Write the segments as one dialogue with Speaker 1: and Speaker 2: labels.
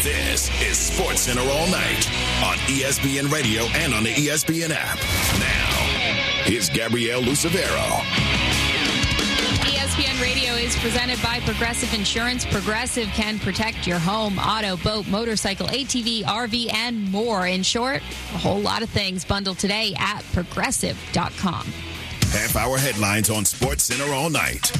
Speaker 1: This is SportsCenter All Night on ESPN Radio and on the ESPN app. Now, here's Gabrielle Lucevero.
Speaker 2: ESPN Radio is presented by Progressive Insurance. Progressive can protect your home, auto, boat, motorcycle, ATV, RV, and more. In short, a whole lot of things bundled today at Progressive.com.
Speaker 1: Half-hour headlines on SportsCenter All Night.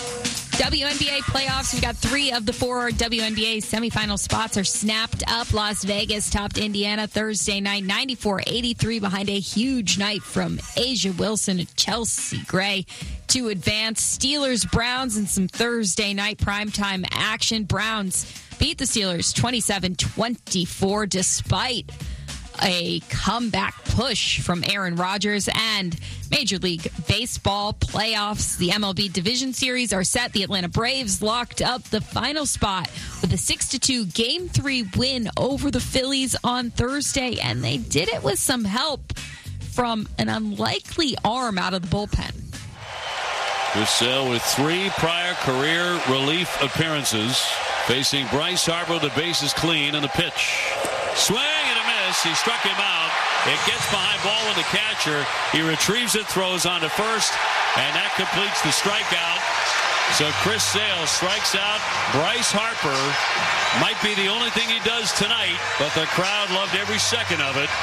Speaker 2: WNBA playoffs. We've got 3 of the 4 WNBA semifinal spots are snapped up. Las Vegas topped Indiana Thursday night 94-83 behind a huge night from Asia Wilson and Chelsea Gray to advance. Steelers, Browns, and some Thursday night primetime action. Browns beat the Steelers 27-24 despite a comeback push from Aaron Rodgers. And Major League Baseball playoffs. The MLB Division Series are set. The Atlanta Braves locked up the final spot with a 6-2 Game 3 win over the Phillies on Thursday. And they did it with some help from an unlikely arm out of the bullpen.
Speaker 3: Chris Sale with 3 prior career relief appearances. Facing Bryce Harper, the bases clean, and the pitch. Swing and a miss. He struck him out. It gets behind ball with the catcher. He retrieves it, throws on to first, and that completes the strikeout. So Chris Sale strikes out Bryce Harper. Might be the only thing he does tonight, but the crowd loved every second of it.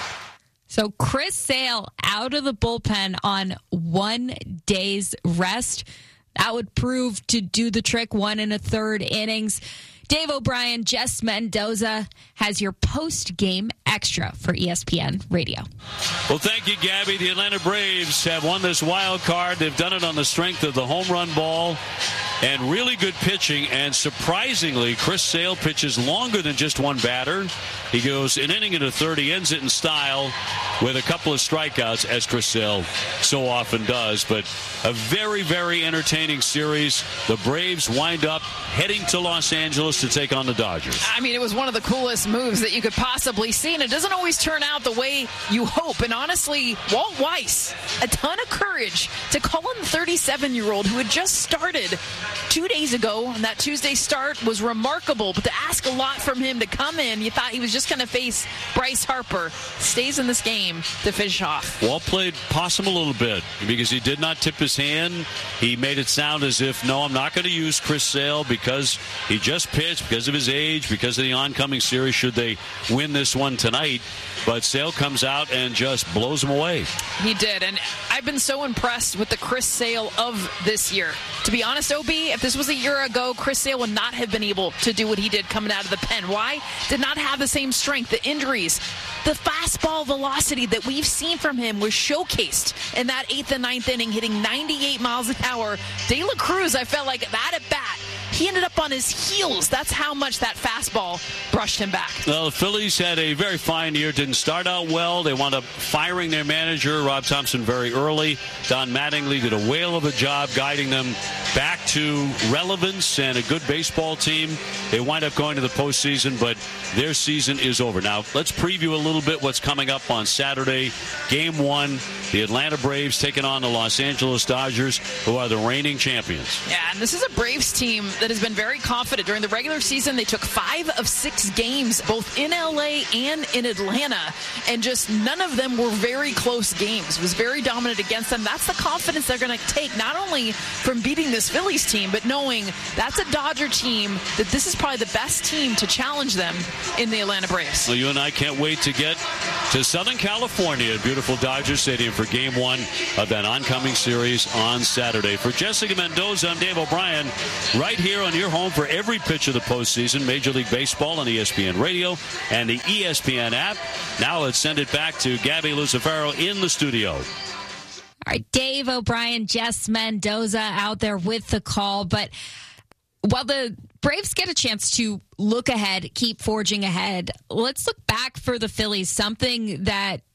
Speaker 2: So Chris Sale out of the bullpen on 1 day's rest. That would prove to do the trick. 1 1/3 innings. Dave O'Brien, Jess Mendoza has your post-game extra for ESPN Radio.
Speaker 3: Well, thank you, Gabby. The Atlanta Braves have won this wild card. They've done it on the strength of the home run ball and really good pitching. And surprisingly, Chris Sale pitches longer than just one batter. He goes an inning and a third. He ends it in style with a couple of strikeouts, as Chris Sale so often does. But a very, very entertaining series. The Braves wind up heading to Los Angeles to take on the Dodgers.
Speaker 4: I mean, it was one of the coolest moves that you could possibly see, and it doesn't always turn out the way you hope. And honestly, Walt Weiss, a ton of courage to call in the 37-year-old who had just started 2 days ago, and that Tuesday start was remarkable. But to ask a lot from him to come in, you thought he was just going to face Bryce Harper. Stays in this game to finish off.
Speaker 3: Walt played possum a little bit because he did not tip his hand. He made it sound as if, no, I'm not going to use Chris Sale because he just pitched, because of his age, because of the oncoming series, should they win this one tonight. But Sale comes out and just blows him away.
Speaker 4: He did, and I've been so impressed with the Chris Sale of this year. To be honest, OB, if this was a year ago, Chris Sale would not have been able to do what he did coming out of the pen. Why? Did not have the same strength, the injuries. The fastball velocity that we've seen from him was showcased in that 8th and 9th inning, hitting 98 miles an hour. De La Cruz, I felt like that at bat, he ended up on his heels. That's how much that fastball brushed him back.
Speaker 3: Well, the Phillies had a very fine year. Didn't start out well. They wound up firing their manager, Rob Thompson, very early. Don Mattingly did a whale of a job guiding them back to relevance and a good baseball team. They wind up going to the postseason, but their season is over. Now, let's preview a little bit what's coming up on Saturday. Game 1, the Atlanta Braves taking on the Los Angeles Dodgers, who are the reigning champions.
Speaker 4: Yeah, and this is a Braves team that has been very confident. During the regular season, they took 5 of 6 games, both in LA and in Atlanta, and just none of them were very close games. It was very dominant against them. That's the confidence they're going to take, not only from beating this Phillies team, but knowing that's a Dodger team, that this is probably the best team to challenge them in the Atlanta Braves.
Speaker 3: Well, you and I can't wait to get to Southern California at beautiful Dodger Stadium for Game 1 of that oncoming series on Saturday. For Jessica Mendoza, I'm Dave O'Brien, right here on your home for every pitch of the postseason, Major League Baseball on ESPN Radio and the ESPN app. Now let's send it back to Gabby Lucevero in the studio.
Speaker 2: All right, Dave O'Brien, Jess Mendoza out there with the call. But while the Braves get a chance to look ahead, keep forging ahead, let's look back for the Phillies, something that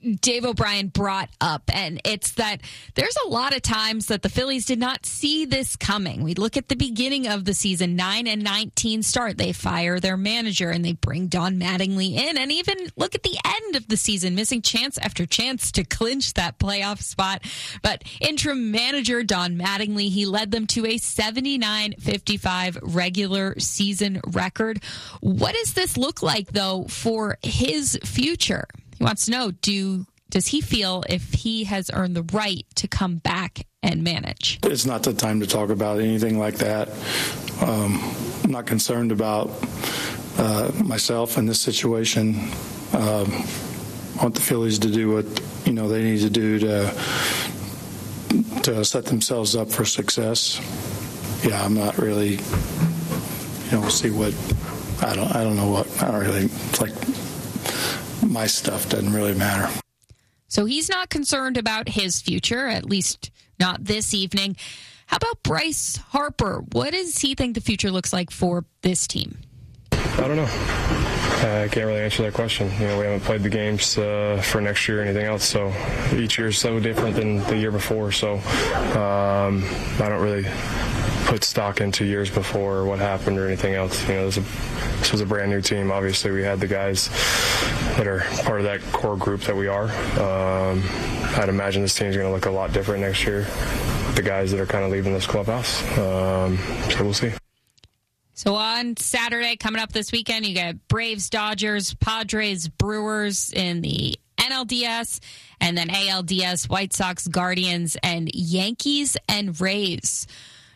Speaker 2: Dave O'Brien brought up, and it's that there's a lot of times that the Phillies did not see this coming. We look at the beginning of the season, 9-19 start. They fire their manager, and they bring Don Mattingly in. And even look at the end of the season, missing chance after chance to clinch that playoff spot. But interim manager Don Mattingly, he led them to a 79-55 regular season record. What does this look like, though, for his future? He wants to know, does he feel if he has earned the right to come back and manage?
Speaker 5: It's not the time to talk about anything like that. I'm not concerned about myself in this situation. I want the Phillies to do what they need to do to set themselves up for success. Yeah, I'm not really. We'll see what. I don't know what. I don't really. It's like my stuff doesn't really matter.
Speaker 2: So he's not concerned about his future, at least not this evening. How about Bryce Harper? What does he think the future looks like for this team?
Speaker 6: I don't know. I can't really answer that question. We haven't played the games for next year or anything else, so each year is so different than the year before. So I don't really put stock into years before or what happened or anything else. This was a brand new team. Obviously, we had the guys that are part of that core group that we are. I'd imagine this team's going to look a lot different next year. The guys that are kind of leaving this clubhouse. So we'll see.
Speaker 2: So on Saturday, coming up this weekend, you got Braves, Dodgers, Padres, Brewers in the NLDS, and then ALDS, White Sox, Guardians, and Yankees and Rays.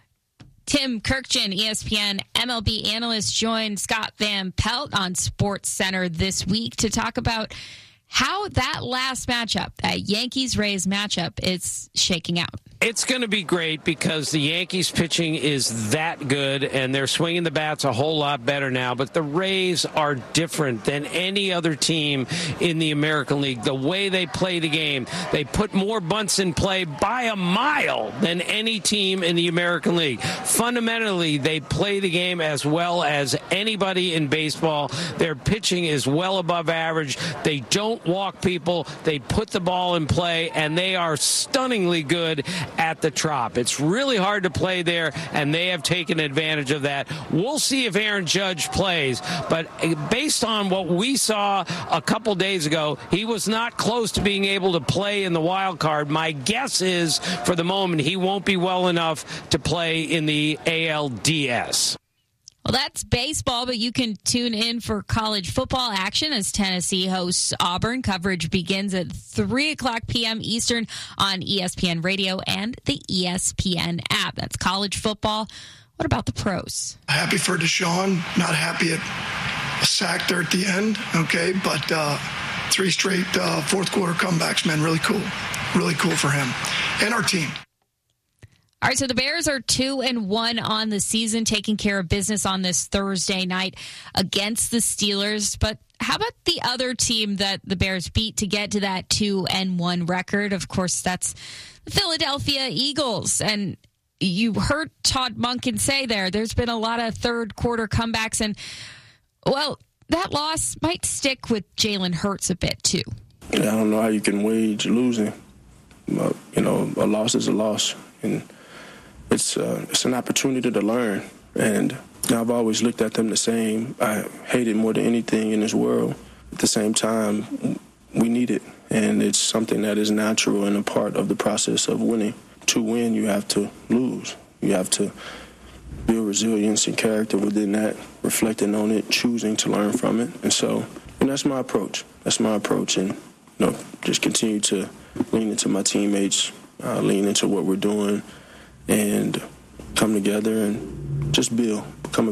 Speaker 2: Tim Kirkjian, ESPN MLB analyst, joined Scott Van Pelt on SportsCenter this week to talk about how that last matchup, that Yankees-Rays matchup, is shaking out.
Speaker 7: It's going to be great because the Yankees pitching is that good and they're swinging the bats a whole lot better now. But the Rays are different than any other team in the American League. The way they play the game, they put more bunts in play by a mile than any team in the American League. Fundamentally, they play the game as well as anybody in baseball. Their pitching is well above average. They don't walk people. They put the ball in play, and they are stunningly good at the Trop. It's really hard to play there, and they have taken advantage of that. We'll see if Aaron Judge plays, but based on what we saw a couple days ago, he was not close to being able to play in the wild card. My guess is, for the moment, he won't be well enough to play in the ALDS.
Speaker 2: Well, that's baseball, but you can tune in for college football action as Tennessee hosts Auburn. Coverage begins at 3 o'clock p.m. Eastern on ESPN Radio and the ESPN app. That's college football. What about the pros?
Speaker 8: Happy for Deshaun, not happy at a sack there at the end, okay? But 3 straight fourth quarter comebacks, man, really cool. Really cool for him and our team.
Speaker 2: All right, so the Bears are 2-1 on the season, taking care of business on this Thursday night against the Steelers. But how about the other team that the Bears beat to get to that 2-1 record? Of course, that's the Philadelphia Eagles. And you heard Todd Monken say there's been a lot of third quarter comebacks. And, well, that loss might stick with Jalen Hurts a bit, too.
Speaker 9: I don't know how you can wage losing. But, a loss is a loss. And it's an opportunity to learn, and I've always looked at them the same. I hate it more than anything in this world. At the same time, we need it, and it's something that is natural and a part of the process of winning. To win, you have to lose. You have to build resilience and character within that, reflecting on it, choosing to learn from it. And so, that's my approach. That's my approach, and just continue to lean into my teammates, lean into what we're doing, and come together and just build, become a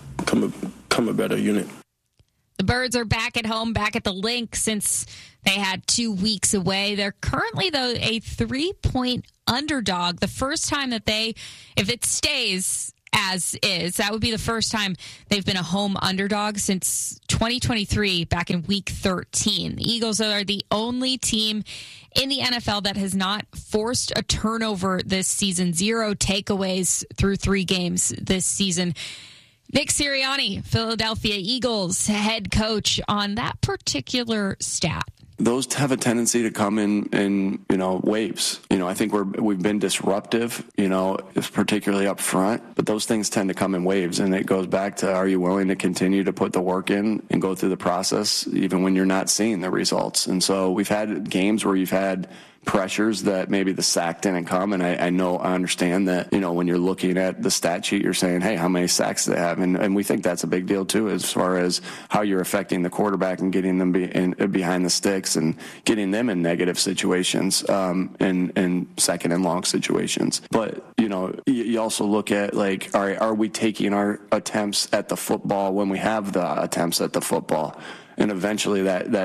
Speaker 9: better unit.
Speaker 2: The Birds are back at home, back at the Link since they had 2 weeks away. They're currently, though, a 3-point underdog. The first time that if it stays as is, that would be the first time they've been a home underdog since 2023, back in week 13. The Eagles are the only team in the NFL that has not forced a turnover this season. 0 takeaways through 3 games this season. Nick Sirianni, Philadelphia Eagles head coach, on that particular stat.
Speaker 10: those have a tendency to come in waves. I think we've been disruptive, particularly up front, but those things tend to come in waves. And it goes back to, are you willing to continue to put the work in and go through the process even when you're not seeing the results? And so we've had games where you've had pressures that maybe the sack didn't come, and I understand that, when you're looking at the stat sheet, you're saying, hey, how many sacks do they have? And we think that's a big deal too, as far as how you're affecting the quarterback and getting them behind the sticks and getting them in negative situations, and second and long situations. But you also look at, like, all right, are we taking our attempts at the football when we have the attempts at the football? And eventually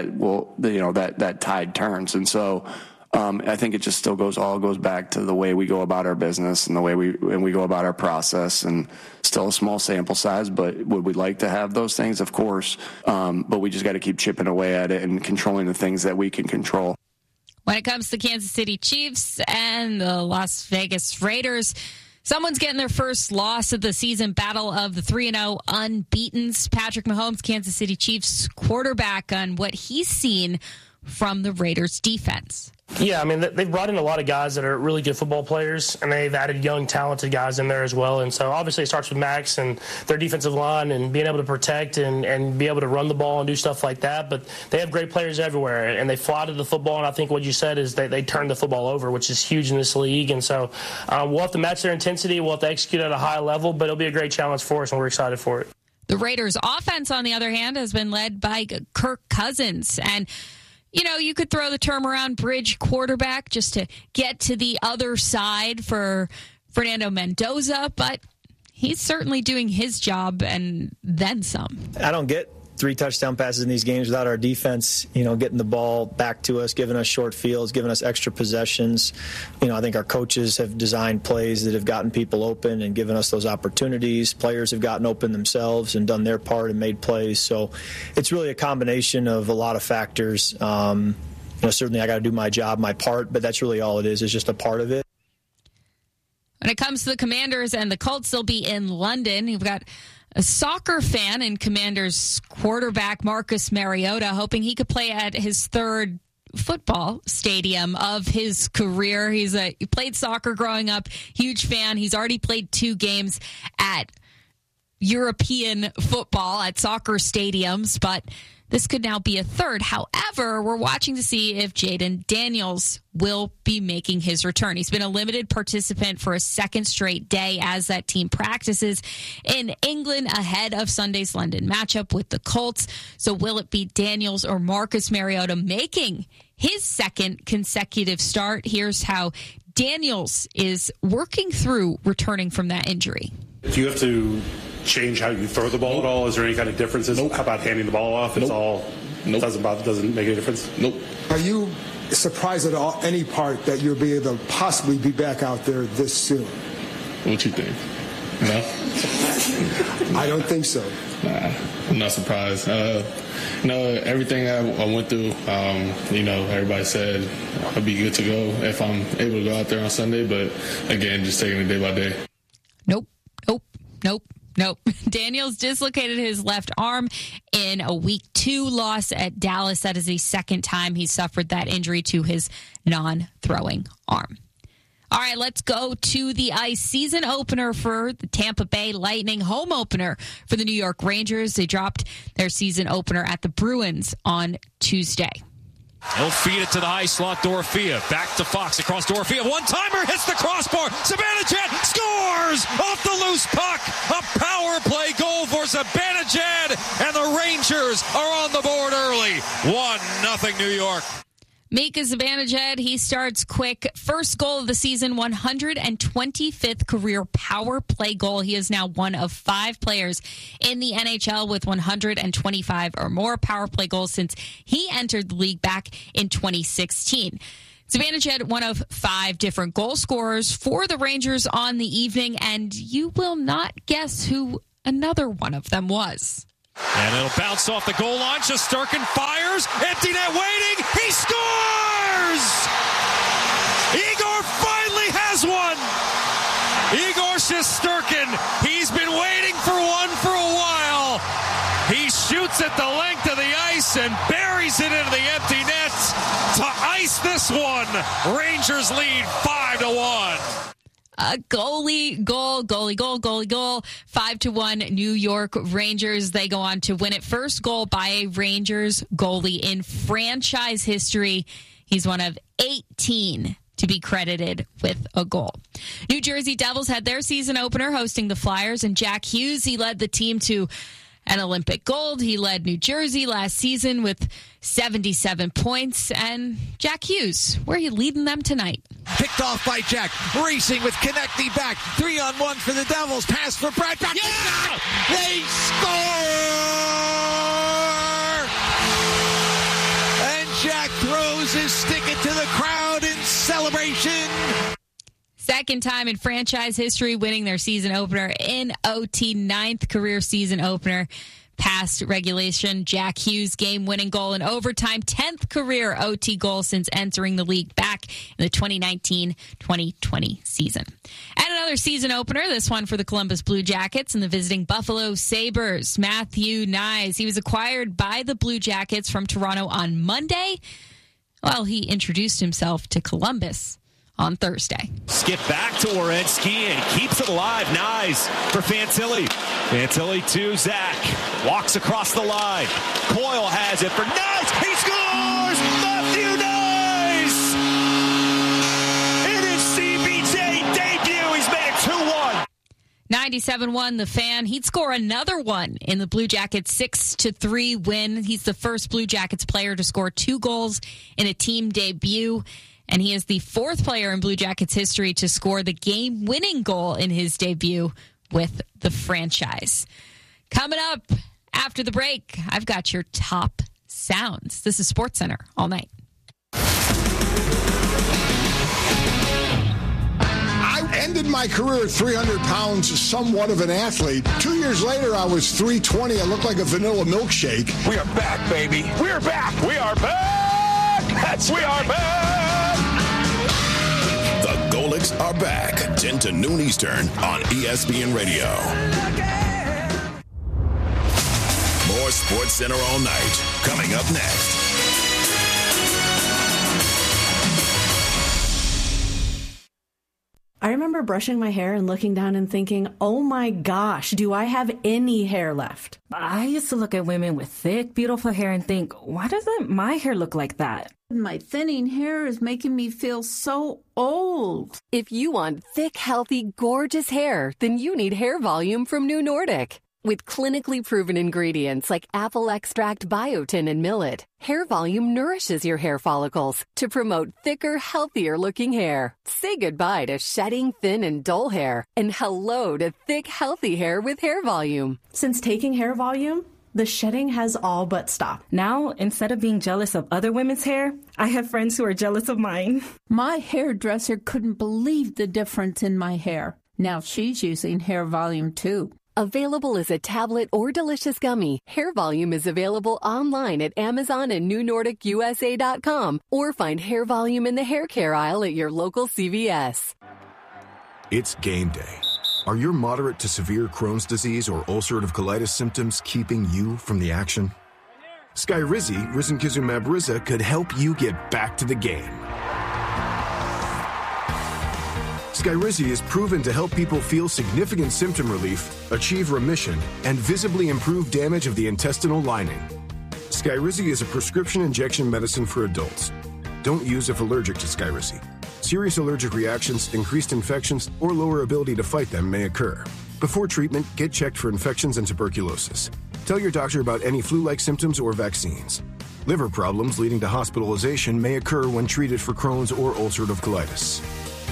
Speaker 10: that tide turns. And so I think it just still goes back to the way we go about our business and the way we go about our process, and still a small sample size, but would we like to have those things? Of course. But we just got to keep chipping away at it and controlling the things that we can control.
Speaker 2: When it comes to Kansas City Chiefs and the Las Vegas Raiders, someone's getting their first loss of the season, battle of the 3-0 unbeatens. Patrick Mahomes, Kansas City Chiefs quarterback, on what he's seen from the Raiders defense.
Speaker 11: Yeah, I mean, they've brought in a lot of guys that are really good football players, and they've added young, talented guys in there as well. And so obviously it starts with Max and their defensive line and being able to protect and be able to run the ball and do stuff like that. But they have great players everywhere, and they fly to the football. And I think what you said is they turn the football over, which is huge in this league. And so we'll have to match their intensity. We'll have to execute at a high level, but it'll be a great challenge for us, and we're excited for it.
Speaker 2: The Raiders' offense, on the other hand, has been led by Kirk Cousins. And you could throw the term around bridge quarterback just to get to the other side for Fernando Mendoza, but he's certainly doing his job and then some.
Speaker 12: I don't get 3 touchdown passes in these games without our defense, getting the ball back to us, giving us short fields, giving us extra possessions. I think our coaches have designed plays that have gotten people open and given us those opportunities. Players have gotten open themselves and done their part and made plays. So it's really a combination of a lot of factors. Certainly I got to do my job, my part, but that's really all it is just a part of it.
Speaker 2: When it comes to the Commanders and the Colts, they'll be in London. You've got a soccer fan and Commanders quarterback Marcus Mariota hoping he could play at his third football stadium of his career. He played soccer growing up, huge fan. He's already played 2 games at European football at soccer stadiums, but this could now be a third. However, we're watching to see if Jayden Daniels will be making his return. He's been a limited participant for a second straight day as that team practices in England ahead of Sunday's London matchup with the Colts. So will it be Daniels or Marcus Mariota making his second consecutive start? Here's how Daniels is working through returning from that injury.
Speaker 13: Do you have to change how you throw the ball at all? Is there any kind of differences? Nope. How about handing the ball off? It's all doesn't make any difference? Nope.
Speaker 14: Are you surprised at any part that you'll be able to possibly be back out there this soon?
Speaker 15: What you think? No?
Speaker 14: I don't think so.
Speaker 15: Nah, I'm not surprised. Everything I went through, everybody said I'd be good to go if I'm able to go out there on Sunday. But again, just taking it day by day.
Speaker 2: Nope. Daniels dislocated his left arm in a Week 2 loss at Dallas. That is the second time he suffered that injury to his non-throwing arm. All right, let's go to the ice season opener for the Tampa Bay Lightning, home opener for the New York Rangers. They dropped their season opener at the Bruins on Tuesday.
Speaker 16: He'll feed it to the high slot, Dorofia. Back to Fox across Dorofia. One-timer hits the crossbar. Zibanejad scores off the loose puck. A power play goal for Zibanejad, and the Rangers are on the board early. 1-0 New York.
Speaker 2: Mika Zibanejad, he starts quick. First goal of the season, 125th career power play goal. He is now one of 5 players in the NHL with 125 or more power play goals since he entered the league back in 2016. Zibanejad, one of 5 different goal scorers for the Rangers on the evening, and you will not guess who another one of them was.
Speaker 16: And it'll bounce off the goal line. Shesterkin fires. Empty net waiting. He scores! Igor finally has one. Igor Shesterkin. He's been waiting for one for a while. He shoots at the length of the ice. and buries it into the empty net to ice this one. Rangers lead 5-1.
Speaker 2: A goalie goal. 5-1 New York Rangers. They go on to win it. First goal by a Rangers goalie in franchise history. He's one of 18 to be credited with a goal. New Jersey Devils had their season opener hosting the Flyers, and Jack Hughes, he led the team to an Olympic gold. He led New Jersey last season with 77 points. And Jack Hughes, where are you leading them tonight?
Speaker 17: Picked off by Jack, racing with Konecny back. 3-on-1 for the Devils. Pass for Brett. Back to shot. They score! And Jack throws his stick into the crowd in celebration.
Speaker 2: Second time in franchise history winning their season opener in OT, 9th career season opener past regulation. Jack Hughes game-winning goal in overtime, 10th career OT goal since entering the league back in the 2019-2020 season. And another season opener, this one for the Columbus Blue Jackets and the visiting Buffalo Sabres. Matthew Knies, he was acquired by the Blue Jackets from Toronto on Monday. Well, he introduced himself to Columbus on Thursday.
Speaker 18: Skip back to Werenski and keeps it alive. Nice for Fantilli. Fantilli to Zach. Walks across the line. Coyle has it for Nice. He scores! Matthew Nice! It is CBJ debut. He's made it 2-1.
Speaker 2: 97-1, the Fan. He'd score another one in the Blue Jackets 6-3 win. He's the first Blue Jackets player to score 2 goals in a team debut. And he is the 4th player in Blue Jackets history to score the game-winning goal in his debut with the franchise. Coming up after the break, I've got your top sounds. This is SportsCenter all night.
Speaker 19: I ended my career at 300 pounds, somewhat of an athlete. 2 years later, I was 320. I looked like a vanilla milkshake.
Speaker 1: We are back, baby. We are back. We are back. We are back. The Golics are back. 10 to noon Eastern on ESPN Radio. More SportsCenter all night. Coming up next.
Speaker 20: I remember brushing my hair and looking down and thinking, oh my gosh, do I have any hair left?
Speaker 21: I used to look at women with thick, beautiful hair and think, why doesn't my hair look like that?
Speaker 22: My thinning hair is making me feel so old.
Speaker 23: If you want thick, healthy, gorgeous hair, then you need Hair Volume from New Nordic. With clinically proven ingredients like apple extract, biotin, and millet, Hair Volume nourishes your hair follicles to promote thicker, healthier-looking hair. Say goodbye to shedding, thin, and dull hair, and hello to thick, healthy hair with Hair Volume.
Speaker 20: Since taking Hair Volume, the shedding has all but stopped.
Speaker 21: Now, instead of being jealous of other women's hair, I have friends who are jealous of mine.
Speaker 22: My hairdresser couldn't believe the difference in my hair. Now she's using Hair Volume too.
Speaker 23: Available as a tablet or delicious gummy, Hair Volume is available online at Amazon and NewNordicUSA.com, or find Hair Volume in the hair care aisle at your local CVS.
Speaker 24: It's game day. Are your moderate to severe Crohn's disease or ulcerative colitis symptoms keeping you from the action? Skyrizi, risankizumab Riza, could help you get back to the game. Skyrizi is proven to help people feel significant symptom relief, achieve remission, and visibly improve damage of the intestinal lining. Skyrizi is a prescription injection medicine for adults. Don't use if allergic to Skyrizi. Serious allergic reactions, increased infections, or lower ability to fight them may occur. Before treatment, get checked for infections and tuberculosis. Tell your doctor about any flu-like symptoms or vaccines. Liver problems leading to hospitalization may occur when treated for Crohn's or ulcerative colitis.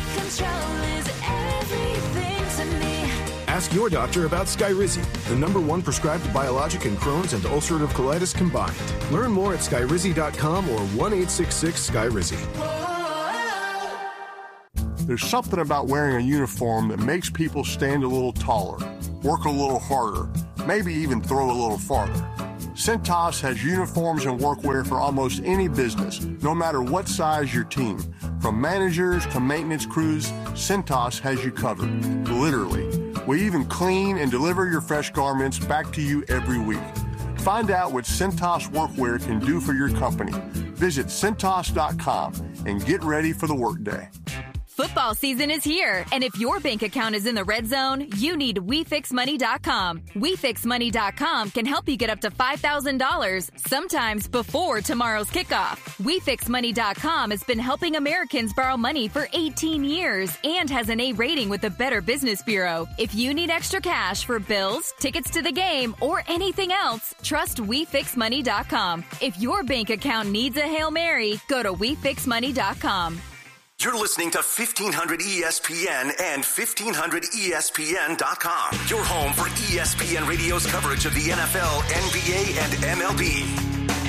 Speaker 24: Ask your doctor about Skyrizi, the #1 prescribed biologic in Crohn's and ulcerative colitis combined. Learn more at Skyrizi.com or 1-866-SKYRIZI.
Speaker 25: There's something about wearing a uniform that makes people stand a little taller, work a little harder, maybe even throw a little farther. Cintas has uniforms and workwear for almost any business, no matter what size your team. From managers to maintenance crews, Cintas has you covered, literally. We even clean and deliver your fresh garments back to you every week. Find out what Cintas Workwear can do for your company. Visit Cintas.com and get ready for the workday.
Speaker 3: Football season is here, and if your bank account is in the red zone, you need WeFixMoney.com. WeFixMoney.com can help you get up to $5,000, sometimes before tomorrow's kickoff. WeFixMoney.com has been helping Americans borrow money for 18 years and has an A rating with the Better Business Bureau. If you need extra cash for bills, tickets to the game, or anything else, trust WeFixMoney.com. If your bank account needs a Hail Mary, go to WeFixMoney.com.
Speaker 4: You're listening to 1500 ESPN and 1500ESPN.com. Your home for ESPN Radio's coverage of the NFL, NBA, and MLB.